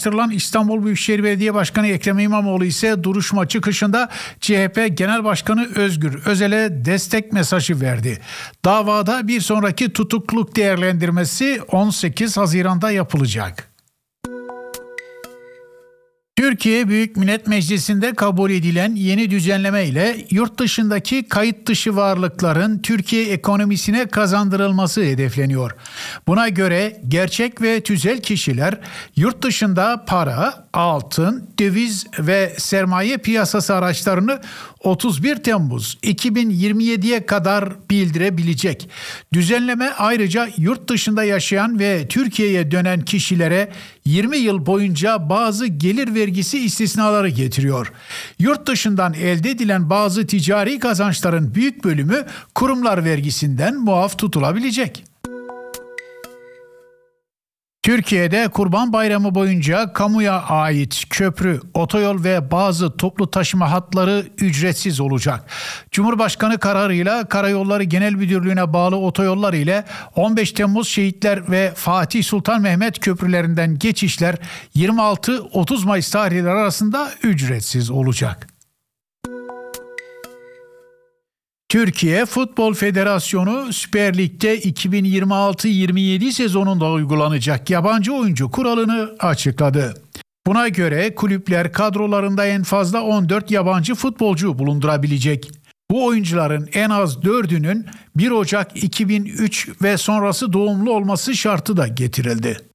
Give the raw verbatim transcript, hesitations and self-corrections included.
İstanbul Büyükşehir Belediye Başkanı Ekrem İmamoğlu ise duruşma çıkışında C H P Genel Başkanı Özgür Özel'e destek mesajı verdi. Davada bir sonraki tutukluluk değerlendirmesi on sekiz Haziran'da yapılacak. Türkiye Büyük Millet Meclisi'nde kabul edilen yeni düzenleme ile yurt dışındaki kayıt dışı varlıkların Türkiye ekonomisine kazandırılması hedefleniyor. Buna göre gerçek ve tüzel kişiler yurt dışında para, altın, döviz ve sermaye piyasası araçlarını otuz bir Temmuz iki bin yirmi yediye kadar bildirebilecek. Düzenleme ayrıca yurt dışında yaşayan ve Türkiye'ye dönen kişilere yirmi yıl boyunca bazı gelir vergisi istisnaları getiriyor. Yurt dışından elde edilen bazı ticari kazançların büyük bölümü kurumlar vergisinden muaf tutulabilecek. Türkiye'de Kurban Bayramı boyunca kamuya ait köprü, otoyol ve bazı toplu taşıma hatları ücretsiz olacak. Cumhurbaşkanı kararıyla Karayolları Genel Müdürlüğü'ne bağlı otoyollar ile on beş Temmuz Şehitler ve Fatih Sultan Mehmet köprülerinden geçişler yirmi altı otuz Mayıs tarihleri arasında ücretsiz olacak. Türkiye Futbol Federasyonu Süper Lig'de iki bin yirmi altı yirmi yedi sezonunda uygulanacak yabancı oyuncu kuralını açıkladı. Buna göre kulüpler kadrolarında en fazla on dört yabancı futbolcu bulundurabilecek. Bu oyuncuların en az dördünün bir Ocak iki bin üç ve sonrası doğumlu olması şartı da getirildi.